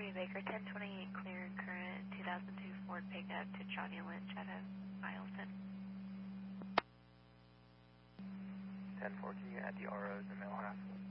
Miami Baker, 1028 clear and current, 2002 Ford pickup to Johnny Lynch out of Isleton. 10-4, can you add the ROs and mail half?